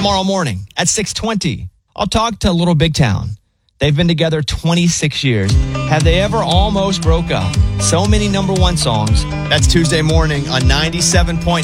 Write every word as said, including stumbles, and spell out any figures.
Tomorrow morning at six twenty, I'll talk to Little Big Town. They've been together twenty-six years. Have they ever almost broke up? So many number one songs. That's Tuesday morning on ninety-seven point nine.